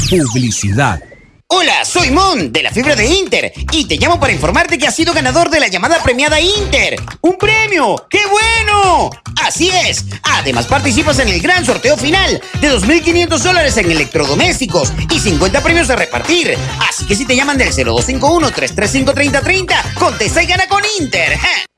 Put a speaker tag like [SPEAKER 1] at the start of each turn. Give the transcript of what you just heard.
[SPEAKER 1] Publicidad.
[SPEAKER 2] Hola, soy Mon, de la fibra de Inter, y te llamo para informarte que has sido ganador de la llamada premiada Inter. ¡Un premio! ¡Qué bueno! Así es. Además participas en el gran sorteo final de $2,500 en electrodomésticos y 50 premios a repartir. Así que si te llaman del 0251-335-3030, contesta y gana con Inter. ¡Ja!